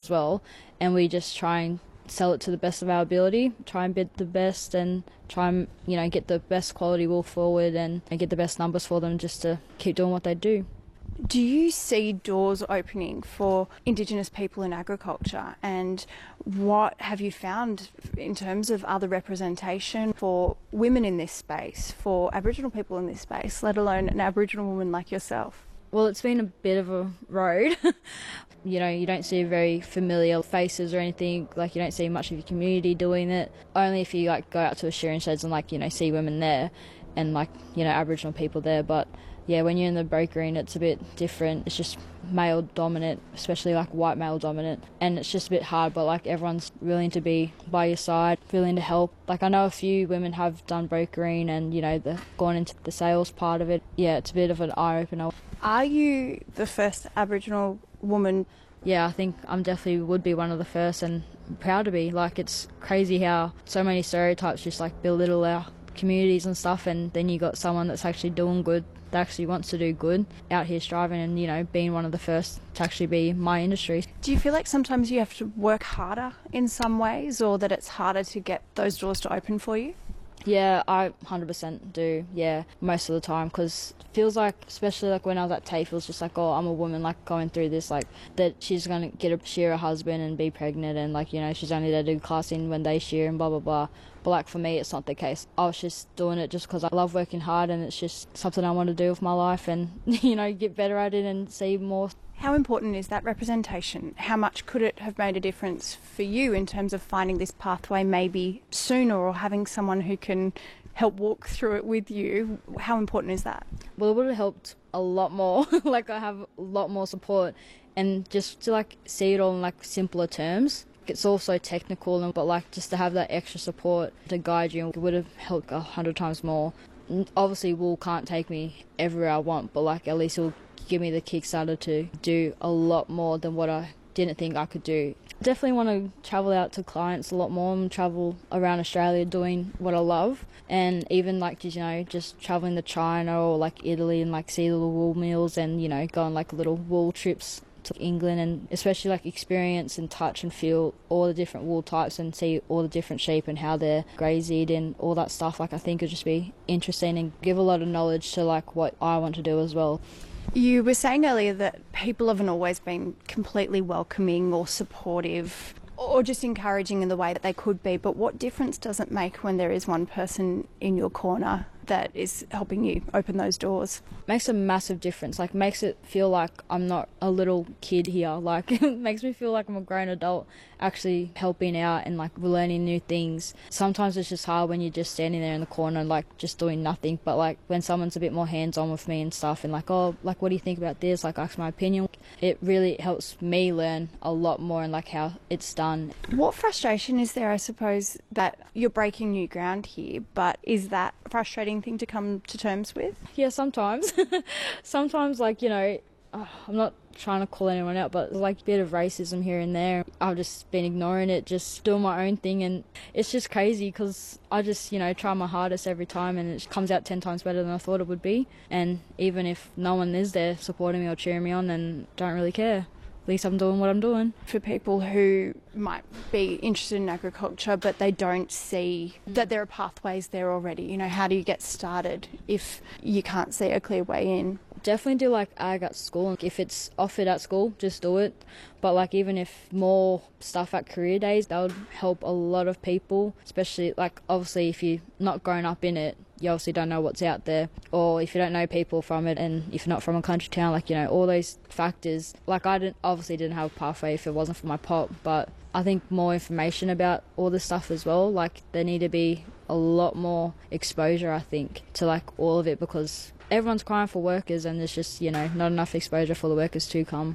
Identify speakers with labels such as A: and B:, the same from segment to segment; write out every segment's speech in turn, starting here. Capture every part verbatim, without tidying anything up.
A: as well, and we just try and sell it to the best of our ability, try and bid the best and try and, you know, get the best quality wool forward and, and get the best numbers for them just to keep doing what they do.
B: Do you see doors opening for Indigenous people in agriculture, and what have you found in terms of other representation for women in this space, for Aboriginal people in this space, let alone an Aboriginal woman like yourself?
A: Well, it's been a bit of a road. You know, you don't see very familiar faces or anything, like you don't see much of your community doing it. Only if you like go out to a shearing sheds and like, you know, see women there and like, you know, Aboriginal people there. But yeah, when you're in the brokering, it's a bit different. It's just male dominant, especially like white male dominant, and it's just a bit hard, but like everyone's willing to be by your side, willing to help. Like I know a few women have done brokering and, you know, they've gone into the sales part of it. Yeah, it's a bit of an eye-opener.
B: Are you the first Aboriginal woman?
A: Yeah, I think I'm definitely would be one of the first, and I'm proud to be. Like, it's crazy how so many stereotypes just like belittle our communities and stuff, and then you got someone that's actually doing good, that actually wants to do good, out here striving and, you know, being one of the first to actually be my industry.
B: Do you feel like sometimes you have to work harder in some ways, or that it's harder to get those doors to open for you?
A: Yeah, I one hundred percent do, yeah, most of the time, because it feels like, especially like when I was at TAFE, it was just like, oh, I'm a woman, like, going through this, like, that she's going to get a shear a husband and be pregnant, and, like, you know, she's only there to do classing when they shear and blah, blah, blah. But, like, for me, it's not the case. I was just doing it just because I love working hard, and it's just something I want to do with my life and, you know, get better at it and see more.
B: How important is that representation? How much could it have made a difference for you in terms of finding this pathway maybe sooner, or having someone who can help walk through it with you? How important is that?
A: Well, it would have helped a lot more. Like, I have a lot more support, and just to like see it all in like simpler terms. It's also technical, and but like just to have that extra support to guide you, it would have helped a hundred times more. Obviously, wool can't take me everywhere I want, but like at least it'll give me the kickstarter to do a lot more than what I didn't think I could do. Definitely want to travel out to clients a lot more and travel around Australia doing what I love, and even like, you know, just traveling to China or like Italy and like see little wool mills, and, you know, go on like little wool trips to England, and especially like experience and touch and feel all the different wool types and see all the different sheep and how they're grazied and all that stuff. Like, I think it'd just be interesting and give a lot of knowledge to like what I want to do as well.
B: You were saying earlier that people haven't always been completely welcoming or supportive or just encouraging in the way that they could be, but what difference does it make when there is one person in your corner that is helping you open those doors?
A: Makes a massive difference. Like, makes it feel like I'm not a little kid here. Like, it makes me feel like I'm a grown adult actually helping out and like learning new things. Sometimes it's just hard when you're just standing there in the corner like just doing nothing, but like when someone's a bit more hands-on with me and stuff and like, oh, like, what do you think about this, like ask my opinion, it really helps me learn a lot more and like how it's done.
B: What frustration is there, I suppose, that you're breaking new ground here, but is that a frustrating thing to come to terms with?
A: Yeah, sometimes. Sometimes, like, you know, oh, I'm not trying to call anyone out, but there's like a bit of racism here and there. I've just been ignoring it, just doing my own thing, and it's just crazy because I just, you know, try my hardest every time and it comes out ten times better than I thought it would be. And even if no one is there supporting me or cheering me on, then don't really care. At least I'm doing what I'm doing.
B: For people who might be interested in agriculture but they don't see that there are pathways there already, you know, how do you get started if you can't see a clear way in?
A: Definitely do like ag at school. If it's offered at school, just do it. But like, even if more stuff at career days, that would help a lot of people, especially like, obviously if you're not grown up in it, you obviously don't know what's out there, or if you don't know people from it, and if you're not from a country town, like, you know, all those factors. Like, I didn't obviously didn't have a pathway if it wasn't for my pop, but I think more information about all this stuff as well. Like, there need to be a lot more exposure, I think, to like all of it, because everyone's crying for workers and there's just, you know, not enough exposure for the workers to come.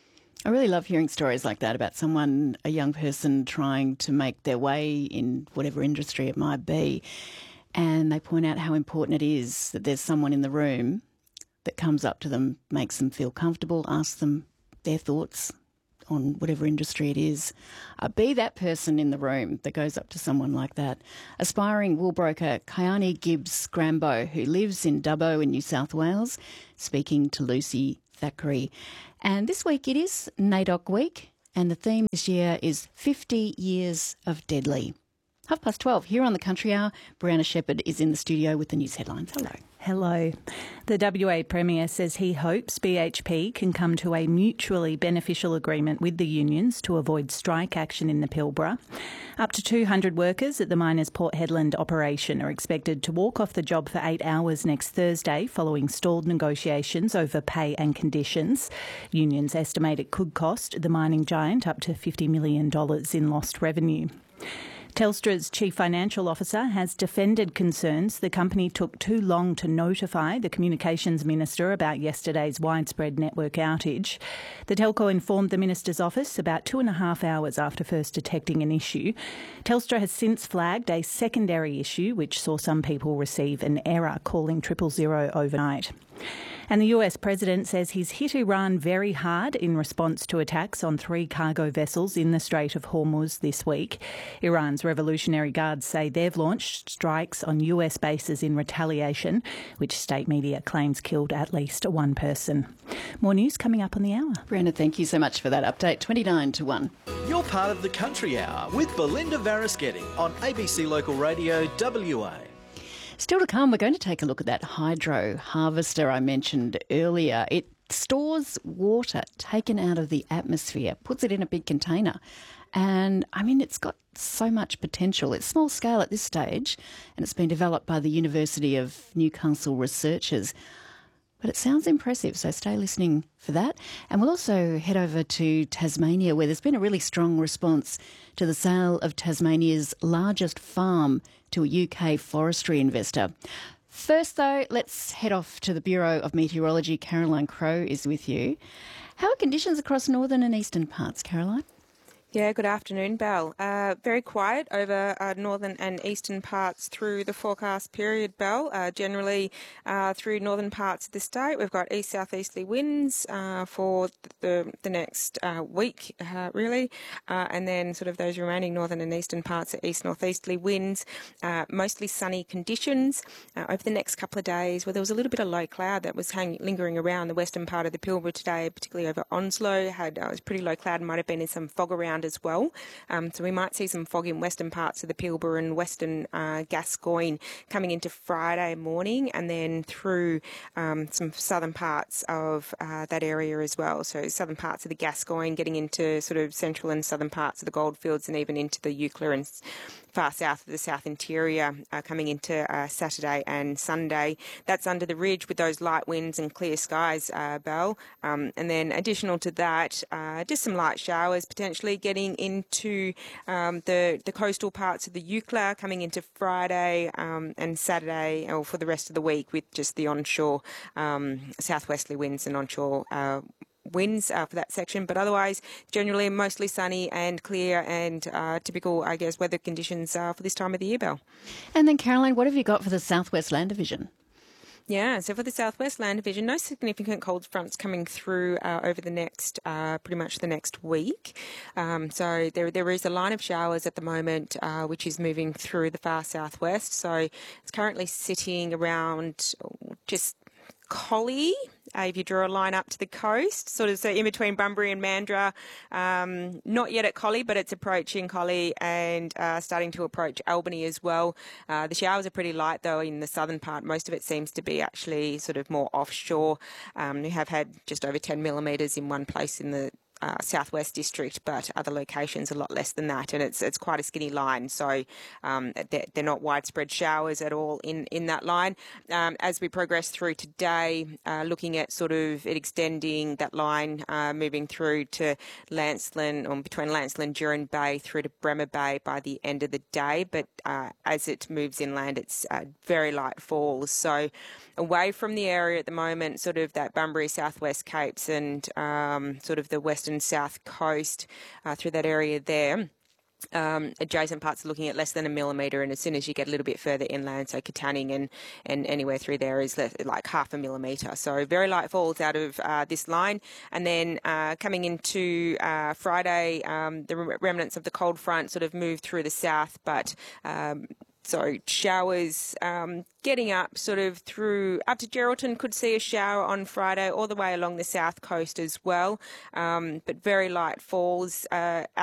C: I really love hearing stories like that about someone, a young person trying to make their way in whatever industry it might be. And they point out how important it is that there's someone in the room that comes up to them, makes them feel comfortable, asks them their thoughts on whatever industry it is. Uh, be that person in the room that goes up to someone like that. Aspiring wool broker Kyani Gibbs Grambo, who lives in Dubbo in New South Wales, speaking to Lucy Thackeray. And this week it is NAIDOC week. and the theme this year is fifty years of Deadly. Half past twelve here on the Country Hour. Brianna Shepherd is in the studio with the news headlines. Hello.
D: Hello. The W A Premier says he hopes B H P can come to a mutually beneficial agreement with the unions to avoid strike action in the Pilbara. Up to two hundred workers at the miner's Port Hedland operation are expected to walk off the job for eight hours next Thursday following stalled negotiations over pay and conditions. Unions estimate it could cost the mining giant up to fifty million dollars in lost revenue. Telstra's Chief Financial Officer has defended concerns the company took too long to notify the Communications Minister about yesterday's widespread network outage. The telco informed the Minister's office about two and a half hours after first detecting an issue. Telstra has since flagged a secondary issue which saw some people receive an error calling triple zero overnight. And the U S President says he's hit Iran very hard in response to attacks on three cargo vessels in the Strait of Hormuz this week. Iran's Revolutionary Guards say they've launched strikes on U S bases in retaliation, which state media claims killed at least one person. More news coming up on the hour.
C: Brianna, thank you so much for that update. twenty-nine to one.
E: You're part of the Country Hour with Belinda Varasketti on A B C Local Radio W A.
C: Still to come, we're going to take a look at that hydro harvester I mentioned earlier. It stores water taken out of the atmosphere, puts it in a big container. And, I mean, it's got so much potential. It's small scale at this stage, and it's been developed by the University of Newcastle researchers. But it sounds impressive, so stay listening for that. And we'll also head over to Tasmania, where there's been a really strong response to the sale of Tasmania's largest farm to a U K forestry investor. First, though, let's head off to the Bureau of Meteorology. Caroline Crowe is with you. How are conditions across northern and eastern parts, Caroline?
F: Yeah, good afternoon, Belle. Uh, very quiet over uh, northern and eastern parts through the forecast period, Belle. Uh, generally, uh, through northern parts of the state, we've got east-southeasterly winds uh, for the the next uh, week, uh, really, uh, and then sort of those remaining northern and eastern parts are east-northeasterly winds, uh, mostly sunny conditions uh, over the next couple of days, where there was a little bit of low cloud that was hang- lingering around the western part of the Pilbara today, particularly over Onslow. Had uh, it was pretty low cloud, might have been in some fog around as well. Um, so we might see some fog in western parts of the Pilbara and western uh, Gascoyne coming into Friday morning, and then through um, some southern parts of uh, that area as well. So southern parts of the Gascoyne getting into sort of central and southern parts of the Goldfields, and even into the Eucla and far south of the South Interior uh, coming into uh, Saturday and Sunday. That's under the ridge with those light winds and clear skies, uh, Belle. Um, and then additional to that, uh, just some light showers potentially getting into um, the, the coastal parts of the Eucla coming into Friday um, and Saturday, or for the rest of the week, with just the onshore um, southwesterly winds and onshore uh, winds uh, for that section, but otherwise generally mostly sunny and clear and uh, typical, I guess, weather conditions uh, for this time of the year, Belle.
C: And then, Caroline, what have you got for the Southwest Land Division?
F: Yeah, so for the Southwest Land Division, no significant cold fronts coming through uh, over the next, uh, pretty much the next week. Um, so there there is a line of showers at the moment, uh, which is moving through the far southwest. So it's currently sitting around just Collie, uh, if you draw a line up to the coast, sort of so in between Bunbury and Mandurah, um, not yet at Collie, but it's approaching Collie and uh, starting to approach Albany as well. Uh, the showers are pretty light, though, in the southern part. Most of it seems to be actually sort of more offshore. Um, we have had just over ten millimetres in one place in the Uh, southwest district, but other locations a lot less than that, and it's it's quite a skinny line, so um, they're, they're not widespread showers at all in, in that line. Um, as we progress through today, uh, looking at sort of it extending that line, uh, moving through to Lancelin, or between Lancelin and Duran Bay through to Bremer Bay by the end of the day, but uh, as it moves inland, it's uh, very light falls. So away from the area at the moment, sort of that Bunbury Southwest Capes and um, sort of the western south coast uh, through that area there. Um, adjacent parts are looking at less than a millimetre, and as soon as you get a little bit further inland, so Katanning and, and anywhere through there is less, like half a millimetre. So very light falls out of uh, this line. And then uh, coming into uh, Friday, um, the remnants of the cold front sort of move through the south, but um, So showers um, getting up sort of through up to Geraldton, could see a shower on Friday all the way along the south coast as well, um, but very light falls uh,